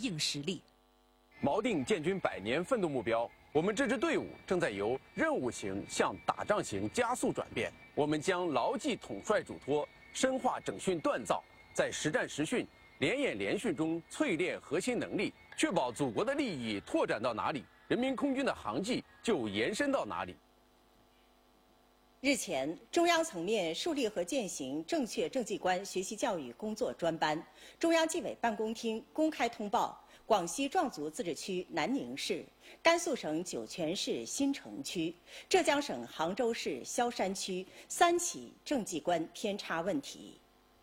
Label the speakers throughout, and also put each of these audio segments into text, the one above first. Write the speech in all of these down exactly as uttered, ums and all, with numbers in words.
Speaker 1: 硬实力。
Speaker 2: 锚定建军百年奋斗目标，我们这支队伍正在由任务型向打仗型加速转变。我们将牢记统帅嘱托，深化整训锻造，在实战实训、联演联训中淬炼核心能力，确保祖国的利益拓展到哪里，人民空军的航迹就延伸到哪里。
Speaker 3: 日前，中央层面树立和践行正确政绩观学习教育工作专班，中央纪委办公厅公开通报广西壮族自治区南宁市、甘肃省酒泉市新城区、浙江省杭州市萧山区三起政绩观偏差问题。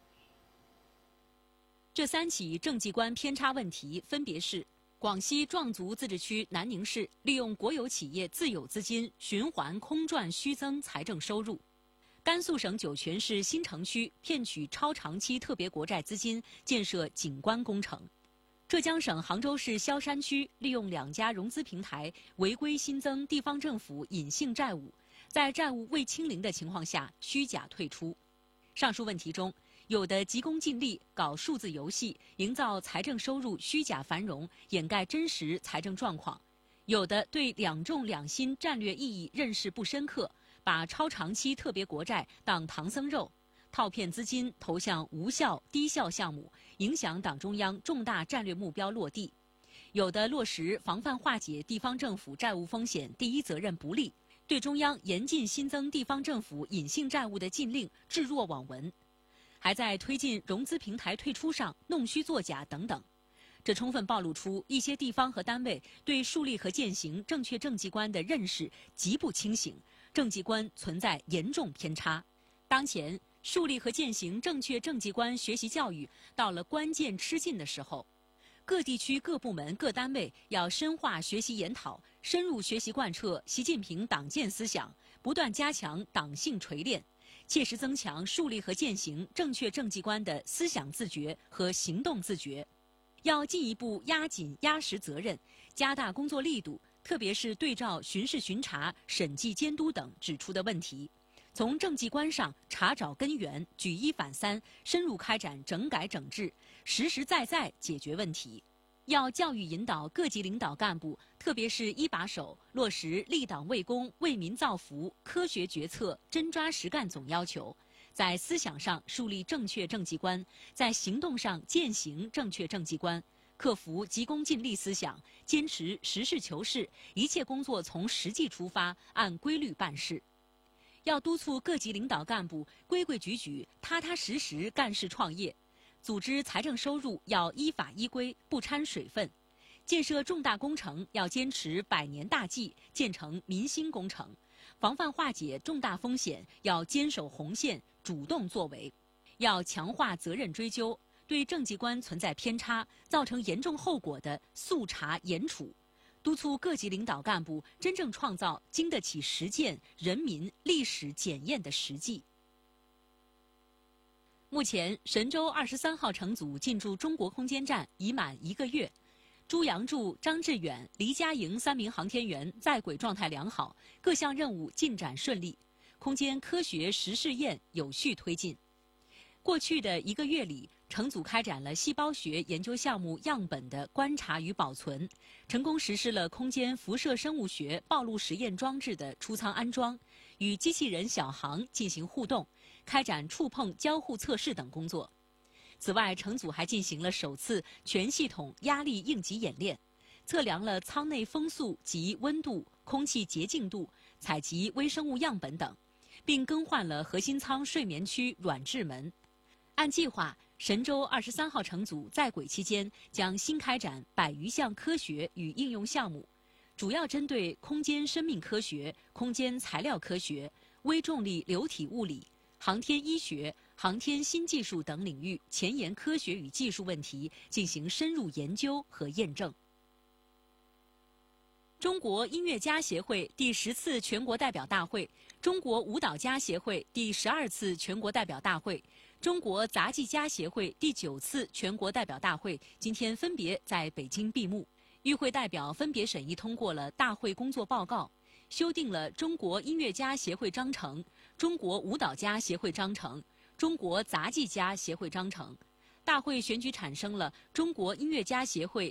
Speaker 1: 这三起政绩观偏差问题分别是：广西壮族自治区南宁市利用国有企业自有资金循环空转虚增财政收入；甘肃省酒泉市新城区骗取超长期特别国债资金建设景观工程；浙江省杭州市萧山区利用两家融资平台违规新增地方政府隐性债务，在债务未清零的情况下虚假退出。上述问题中，有的急功近利，搞数字游戏，营造财政收入虚假繁荣，掩盖真实财政状况；有的对两重两新战略意义认识不深刻，把超长期特别国债当唐僧肉，套骗资金投向无效低效项目，影响党中央重大战略目标落地；有的落实防范化解地方政府债务风险第一责任不力，对中央严禁新增地方政府隐性债务的禁令置若罔闻，还在推进融资平台退出上弄虚作假等等。这充分暴露出一些地方和单位对树立和践行正确政绩观的认识极不清醒，政绩观存在严重偏差。当前，树立和践行正确政绩观学习教育到了关键吃劲的时候，各地区各部门各单位要深化学习研讨，深入学习贯彻习近平党建思想，不断加强党性锤炼，切实增强树立和践行正确政绩观的思想自觉和行动自觉。要进一步压紧压实责任，加大工作力度，特别是对照巡视巡查、审计监督等指出的问题，从政绩观上查找根源，举一反三，深入开展整改整治，实实在在解决问题。要教育引导各级领导干部，特别是一把手，落实立党为公、为民造福、科学决策、真抓实干总要求，在思想上树立正确政绩观，在行动上践行正确政绩观，克服急功近利思想，坚持实事求是，一切工作从实际出发，按规律办事。要督促各级领导干部规规矩矩、踏踏实实干事创业，组织财政收入要依法依规，不掺水分；建设重大工程要坚持百年大计，建成民心工程；防范化解重大风险要坚守红线，主动作为；要强化责任追究，对政绩观存在偏差、造成严重后果的速查严处。督促各级领导干部真正创造经得起实践、人民、历史检验的实际。目前，神舟二十三号乘组进驻中国空间站已满一个月，朱杨柱、张志远、黎佳莹三名航天员在轨状态良好，各项任务进展顺利，空间科学实试验有序推进。过去的一个月里，乘组开展了细胞学研究项目样本的观察与保存，成功实施了空间辐射生物学暴露实验装置的出舱安装，与机器人小航进行互动，开展触碰交互测试等工作。此外，乘组还进行了首次全系统压力应急演练，测量了舱内风速及温度、空气洁净度，采集微生物样本等，并更换了核心舱睡眠区软质门。按计划，神舟二十三号乘组在轨期间将新开展百余项科学与应用项目，主要针对空间生命科学、空间材料科学、微重力流体物理、航天医学、航天新技术等领域前沿科学与技术问题进行深入研究和验证。中国音乐家协会第十次全国代表大会、中国舞蹈家协会第十二次全国代表大会、中国杂技家协会第九次全国代表大会今天分别在北京闭幕。与会代表分别审议通过了大会工作报告，修订了中国音乐家协会章程、中国舞蹈家协会章程、中国杂技家协会章程。大会选举产生了中国音乐家协会